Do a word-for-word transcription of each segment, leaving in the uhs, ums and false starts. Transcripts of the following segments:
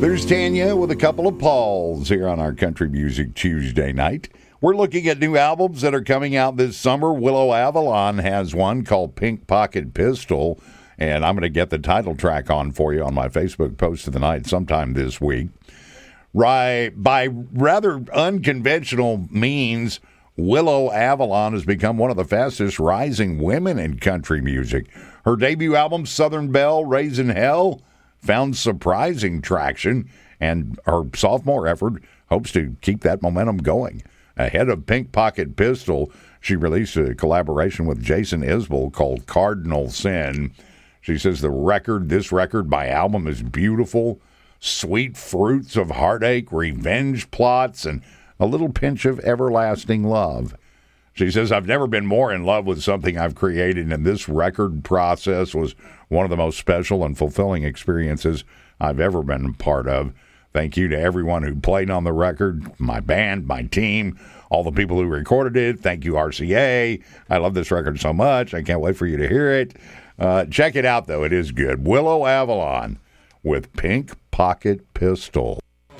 There's Tanya with a couple of Pauls here on our Country Music Tuesday night. We're looking at new albums that are coming out this summer. Willow Avalon has one called Pink Pocket Pistol, and I'm going to get the title track on for you on my Facebook post of the night sometime this week. Right, by rather unconventional means, Willow Avalon has become one of the fastest rising women in country music. Her debut album, Southern Belle, Raising Hell, found surprising traction, and her sophomore effort hopes to keep that momentum going. Ahead of Pink Pocket Pistol, she released a collaboration with Jason Isbell called Cardinal Sin. She says the record, this record, my album, is beautiful, sweet fruits of heartache, revenge plots, and a little pinch of everlasting love. She says, I've never been more in love with something I've created, and this record process was one of the most special and fulfilling experiences I've ever been a part of. Thank you to everyone who played on the record, my band, my team, all the people who recorded it. Thank you, R C A. I love this record so much. I can't wait for you to hear it. Uh, check it out, though. It is good. Willow Avalon with Pink Pocket Pistol.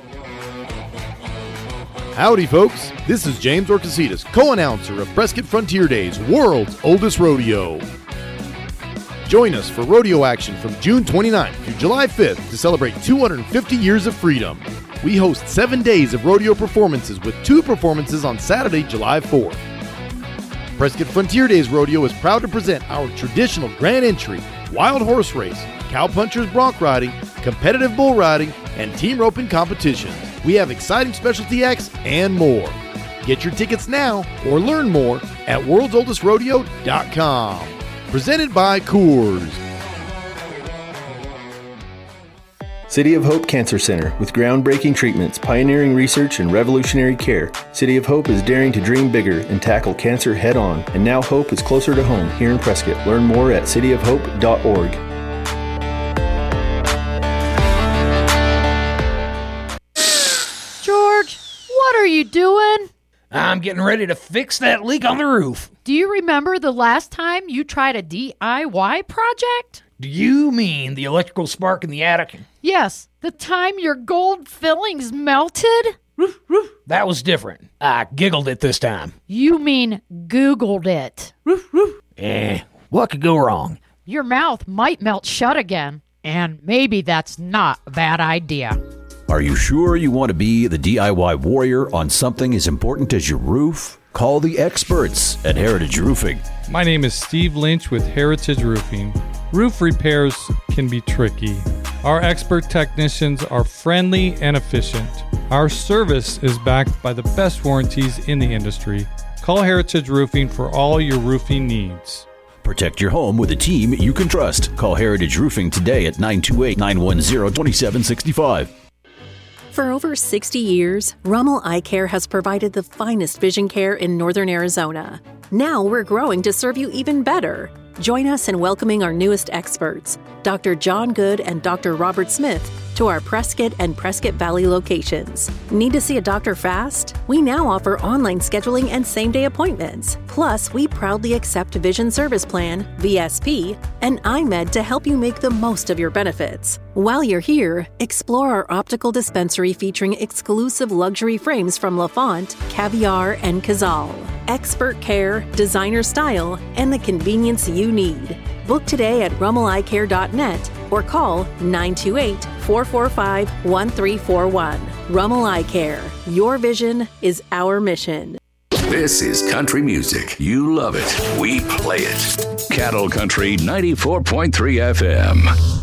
Howdy, folks. This is James Orcasitas, co-announcer of Prescott Frontier Days, world's oldest rodeo. Join us for rodeo action from June twenty-ninth through July fifth to celebrate two hundred fifty years of freedom. We host seven days of rodeo performances with two performances on Saturday, July fourth. Prescott Frontier Days Rodeo is proud to present our traditional grand entry, wild horse race, cowpunchers bronc riding, competitive bull riding, and team roping competitions. We have exciting specialty acts and more. Get your tickets now or learn more at worlds oldest rodeo dot com. Presented by Coors. City of Hope Cancer Center. With groundbreaking treatments, pioneering research, and revolutionary care, City of Hope is daring to dream bigger and tackle cancer head-on. And now hope is closer to home here in Prescott. Learn more at city of hope dot org. George, what are you doing? I'm getting ready to fix that leak on the roof. Do you remember the last time you tried a D I Y project? Do you mean the electrical spark in the attic? Yes, the time your gold fillings melted? Roof, roof. That was different. I giggled it this time. You mean Googled it. Roof, roof. Eh, what could go wrong? Your mouth might melt shut again, and maybe that's not a bad idea. Are you sure you want to be the D I Y warrior on something as important as your roof? Call the experts at Heritage Roofing. My name is Steve Lynch with Heritage Roofing. Roof repairs can be tricky. Our expert technicians are friendly and efficient. Our service is backed by the best warranties in the industry. Call Heritage Roofing for all your roofing needs. Protect your home with a team you can trust. Call Heritage Roofing today at nine two eight, nine one zero, two seven six five. For over sixty years, Rummel Eye Care has provided the finest vision care in northern Arizona. Now we're growing to serve you even better. Join us in welcoming our newest experts, Doctor John Good and Doctor Robert Smith, to our Prescott and Prescott Valley locations. Need to see a doctor fast? We now offer online scheduling and same-day appointments. Plus, we proudly accept Vision Service Plan, V S P, and iMed to help you make the most of your benefits. While you're here, explore our optical dispensary featuring exclusive luxury frames from Lafont, Caviar, and Cazal. Expert care, designer style, and the convenience you need. Book today at rummel eye care dot net or call nine two eight, four four five, one three four one. Rummel Eye Care. Your vision is our mission. This is country music. You love it. We play it. Cattle Country ninety-four point three F M.